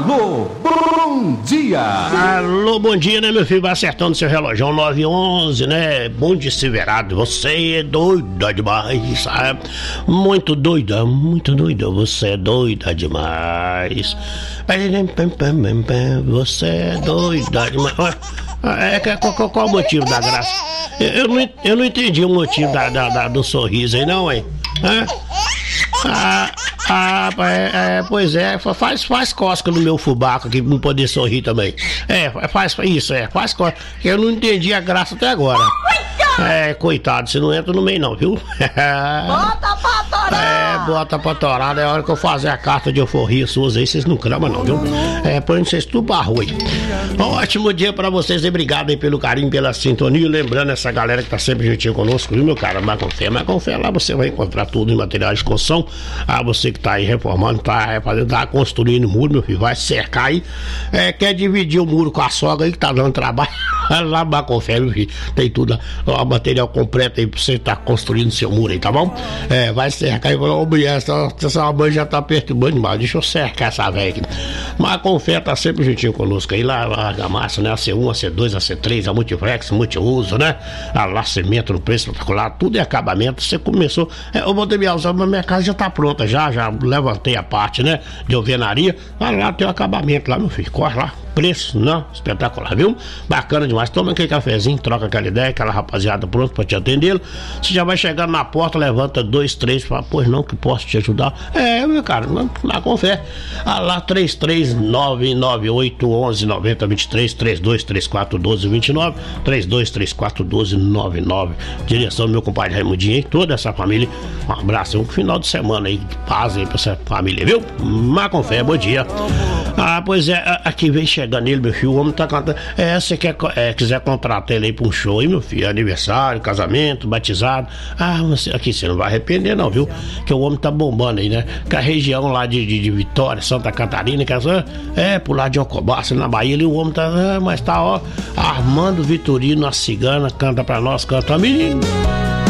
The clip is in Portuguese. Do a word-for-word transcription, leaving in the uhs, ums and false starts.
Alô, bom dia! Alô, bom dia, né, meu filho? Vai acertando seu relógio nove e onze, né? Bom de se verado. Você é doida demais, sabe? Muito doida, muito doida. Você é doida demais. Você é doida demais. É, qual, qual o motivo da graça? Eu não, eu não entendi o motivo da, da, da, do sorriso aí, não, hein? Hã? Ah, ah é, é, pois é, faz, faz cosca no meu fubaco aqui pra não poder sorrir também. É, faz isso, é, faz cosca. Eu não entendi a graça até agora. É, coitado, você não entra no meio não, viu? Bota pra torar! É, bota pra torar, é a hora que eu fazer a carta de euforia suas aí, vocês não clamam não, viu? É, põe vocês tudo barro aí. Ótimo dia pra vocês e obrigado aí pelo carinho, pela sintonia. Lembrando essa galera que tá sempre juntinho conosco, viu, meu cara? Mas com fé, mas com fé, lá você vai encontrar tudo em materiais de construção. Ah, você que tá aí reformando, tá fazendo, tá construindo muro, meu filho, vai cercar aí. É, quer dividir o muro com a sogra aí que tá dando trabalho. Lá na com fé, meu filho, tem tudo lá, o material completo aí pra você estar tá construindo seu muro aí, tá bom? É, vai cercar e falar, ô mulher, essa, essa mãe já tá perturbando demais, deixa eu cercar essa velha aqui. Mas com fé tá sempre juntinho conosco aí, lá a Argamassa, né? A C um, a C dois, a C três, a Multiflex, multiuso, né? A lá cimento no preço espetacular, tudo é acabamento. Você começou, é, ô Montebielzão, mas minha casa já tá pronta, já, já levantei a parte, né? De alvenaria, lá, lá tem o acabamento lá, meu filho, corre lá. Preço, não, espetacular, viu? Bacana demais. Toma aquele cafezinho, troca aquela ideia, aquela rapaziada pronta pra te atendê-lo. Você já vai chegando na porta, levanta dois, três, fala, pois não, que posso te ajudar? É, meu cara, lá com fé. Ah, lá, três três nove nove oito um um nove zero dois três, três dois três quatro um dois dois nove, três dois três quatro um dois nove nove. Direção do meu compadre Raimundinho e toda essa família. Um abraço, um final de semana aí, de paz aí pra essa família, viu? Mas com fé, bom dia. Ah, pois é, aqui vem chegando ele, meu filho, o homem tá cantando. É, você quer, é, quiser contratar ele aí pra um show aí, meu filho, aniversário, casamento, batizado. Ah, você, aqui você não vai arrepender não, viu? Que o homem tá bombando aí, né? Que a região lá de, de, de Vitória, Santa Catarina, que é, por lá de Alcobaça, na Bahia, ali o homem tá, é, mas tá, ó, Armando Vitorino, a cigana, canta pra nós, canta, menino.